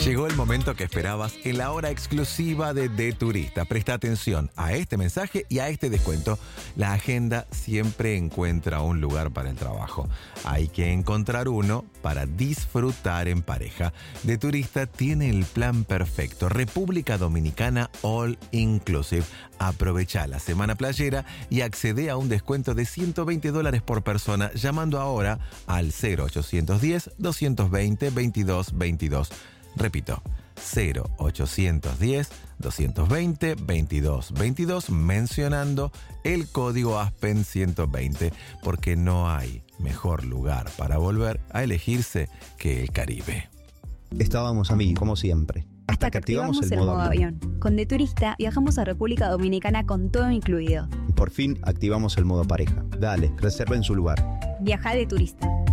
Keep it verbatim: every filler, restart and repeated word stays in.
Llegó el momento que esperabas en la hora exclusiva de De Turista. Presta atención a este mensaje y a este descuento. La agenda siempre encuentra un lugar para el trabajo. Hay que encontrar uno para disfrutar en pareja. De Turista tiene el plan perfecto. República Dominicana All Inclusive. Aprovecha la semana playera y accede a un descuento de ciento veinte dólares por persona llamando ahora al cero ochocientos diez, doscientos veinte, veintidós veintidós. Repito, cero ochocientos diez, doscientos veinte, veintidós veintidós mencionando el código Aspen ciento veinte, porque no hay mejor lugar para volver a elegirse que el Caribe. Estábamos a mí, como siempre. Hasta, Hasta que activamos, activamos el, el modo, modo avión. avión. Con De Turista viajamos a República Dominicana con todo incluido. Por fin activamos el modo pareja. Dale, reserven su lugar. Viaja De Turista.